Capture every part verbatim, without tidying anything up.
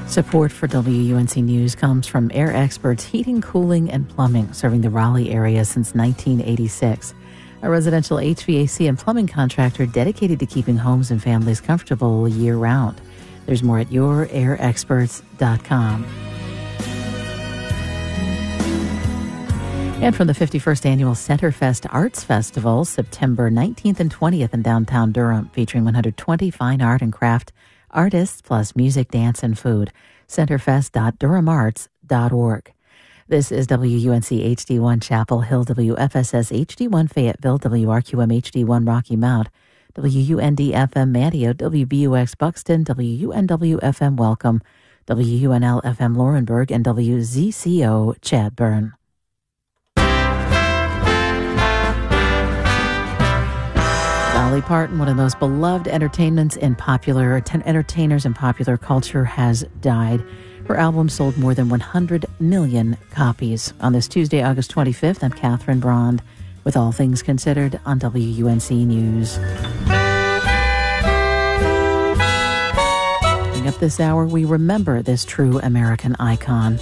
Support for W U N C News comes from Air Experts Heating, Cooling, and Plumbing, serving the Raleigh area since nineteen eighty-six. A residential H V A C and plumbing contractor dedicated to keeping homes and families comfortable year-round. There's more at your air experts dot com. And from the fifty-first Annual Centerfest Arts Festival, September nineteenth and twentieth in downtown Durham, featuring one hundred twenty fine art and craft artists, plus music, dance, and food. centerfest dot durham arts dot org. This is W U N C H D one Chapel Hill, W F S S H D one Fayetteville, W R Q M H D one Rocky Mount, W U N D F M Manteo, W B U X Buxton, W U N W F M Welcome, W U N L F M Laurenburg, and W Z C O Chadburn. Dolly Parton, one of the most beloved entertainments in popular ten entertainers in popular culture, has died. Her album sold more than one hundred million copies. On this Tuesday, August twenty-fifth, I'm Catherine Brond with All Things Considered on W U N C News. Coming up this hour, we remember this true American icon.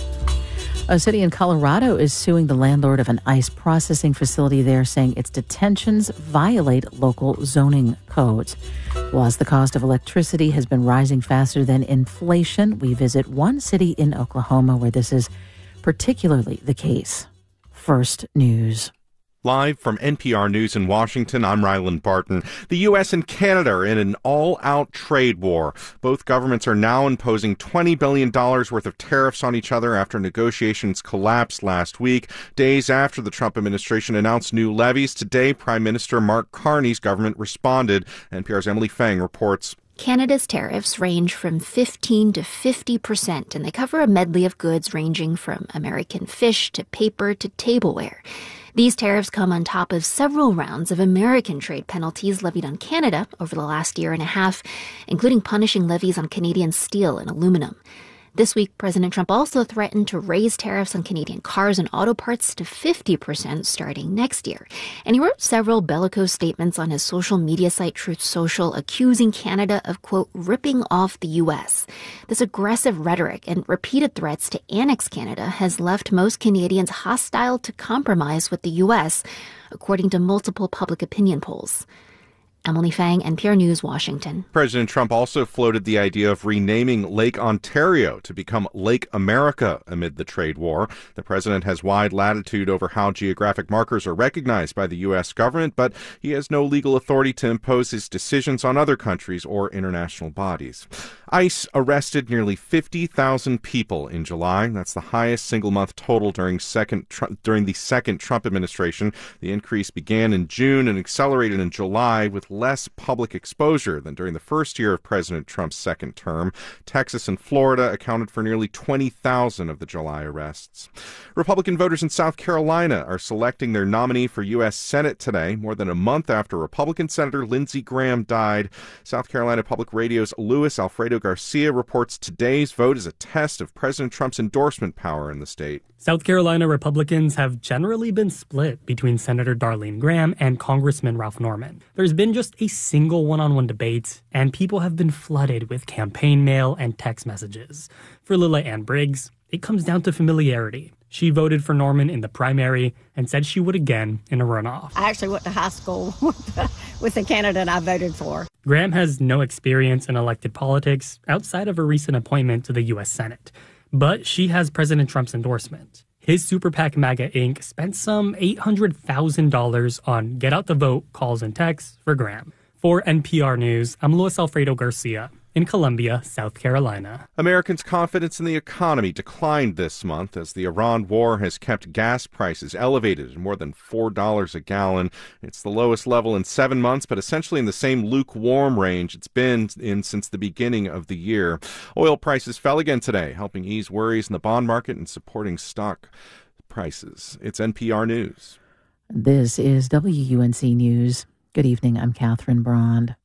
A city in Colorado is suing the landlord of an ICE processing facility there, saying its detentions violate local zoning codes. Well, as the cost of electricity has been rising faster than inflation, we visit one city in Oklahoma where this is particularly the case. First News. Live from N P R News in Washington, I'm Ryland Barton. The U S and Canada are in an all-out trade war. Both governments are now imposing twenty billion dollars worth of tariffs on each other after negotiations collapsed last week. Days after the Trump administration announced new levies, today Prime Minister Mark Carney's government responded. N P R's Emily Fang reports. Canada's tariffs range from fifteen to fifty percent, and they cover a medley of goods ranging from American fish to paper to tableware. These tariffs come on top of several rounds of American trade penalties levied on Canada over the last year and a half, including punishing levies on Canadian steel and aluminum. This week, President Trump also threatened to raise tariffs on Canadian cars and auto parts to fifty percent starting next year. And he wrote several bellicose statements on his social media site Truth Social, accusing Canada of, quote, ripping off the U S. This aggressive rhetoric and repeated threats to annex Canada has left most Canadians hostile to compromise with the U S, according to multiple public opinion polls. Emily Fang, N P R News, Washington. President Trump also floated the idea of renaming Lake Ontario to become Lake America amid the trade war. The president has wide latitude over how geographic markers are recognized by the U S government, but he has no legal authority to impose his decisions on other countries or international bodies. ICE arrested nearly fifty thousand people in July. That's the highest single-month total during second during the second Trump administration. The increase began in June and accelerated in July with less public exposure than during the first year of President Trump's second term. Texas and Florida accounted for nearly twenty thousand of the July arrests. Republican voters in South Carolina are selecting their nominee for U S Senate today, more than a month after Republican Senator Lindsey Graham died. South Carolina Public Radio's Luis Alfredo Garcia reports today's vote is a test of President Trump's endorsement power in the state. South Carolina Republicans have generally been split between Senator Darlene Graham and Congressman Ralph Norman. There's been just a single one-on-one debate, and people have been flooded with campaign mail and text messages. For Lila Ann Briggs, it comes down to familiarity. She voted for Norman in the primary and said she would again in a runoff. I actually went to high school with the, with the candidate I voted for. Graham has no experience in elected politics outside of a recent appointment to the U S Senate. But she has President Trump's endorsement. His Super PAC MAGA Incorporated spent some eight hundred thousand dollars on get out the vote calls and texts for Graham. For N P R News, I'm Luis Alfredo Garcia in Columbia, South Carolina. Americans' confidence in the economy declined this month as the Iran war has kept gas prices elevated at more than four dollars a gallon. It's the lowest level in seven months, but essentially in the same lukewarm range it's been in since the beginning of the year. Oil prices fell again today, helping ease worries in the bond market and supporting stock prices. It's N P R News. This is W U N C News. Good evening. I'm Catherine Brond.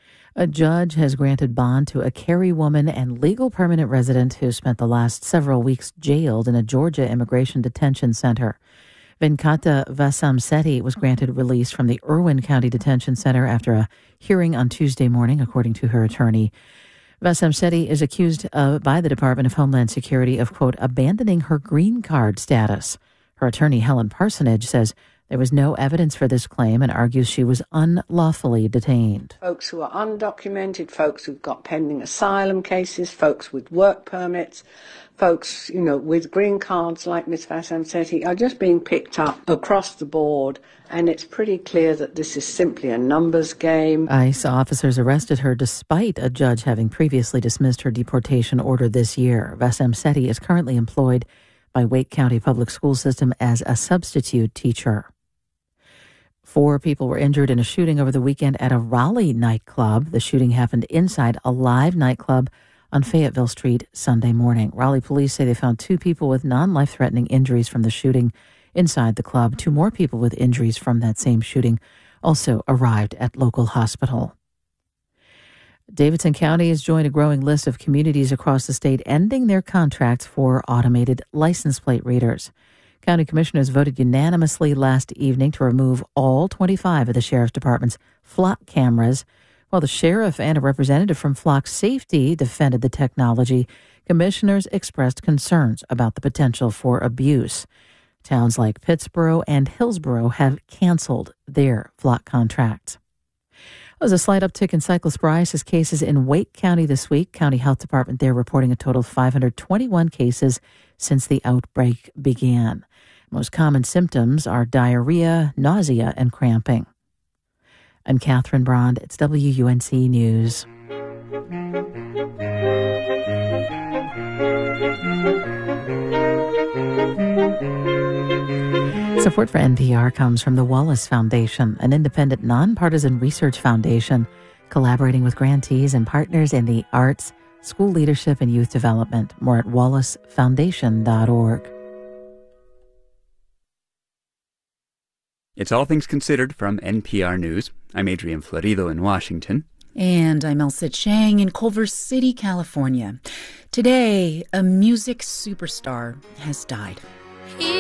A judge has granted bond to a Cary woman and legal permanent resident who spent the last several weeks jailed in a Georgia immigration detention center. Venkata Vasamsetti was granted release from the Irwin County Detention Center after a hearing on Tuesday morning, according to her attorney. Vassam Sethi is accused of, by the Department of Homeland Security of, quote, abandoning her green card status. Her attorney, Helen Parsonage, says there was no evidence for this claim and argues she was unlawfully detained. Folks who are undocumented, folks who've got pending asylum cases, folks with work permits, folks, you know, with green cards like Miss Vassam Sethi are just being picked up across the board, and it's pretty clear that this is simply a numbers game. ICE officers arrested her despite a judge having previously dismissed her deportation order this year. Vassam Sethi is currently employed by Wake County Public School System as a substitute teacher. Four people were injured in a shooting over the weekend at a Raleigh nightclub. The shooting happened inside a live nightclub on Fayetteville Street Sunday morning. Raleigh police say they found two people with non-life-threatening injuries from the shooting inside the club. Two more people with injuries from that same shooting also arrived at local hospital. Davidson County has joined a growing list of communities across the state ending their contracts for automated license plate readers. County commissioners voted unanimously last evening to remove all twenty-five of the Sheriff's Department's flock cameras. While the sheriff and a representative from Flock Safety defended the technology, commissioners expressed concerns about the potential for abuse. Towns like Pittsboro and Hillsboro have canceled their flock contracts. There was a slight uptick in cyclosporiasis cases in Wake County this week. County Health Department there reporting a total of five hundred twenty-one cases since the outbreak began. Most common symptoms are diarrhea, nausea, and cramping. I'm Catherine Brond. It's W U N C News. Support for N P R comes from the Wallace Foundation, an independent, nonpartisan research foundation collaborating with grantees and partners in the arts, school leadership, and youth development. More at wallace foundation dot org. It's All Things Considered from N P R News. I'm Adrian Florido in Washington. And I'm Elsa Chang in Culver City, California. Today, a music superstar has died.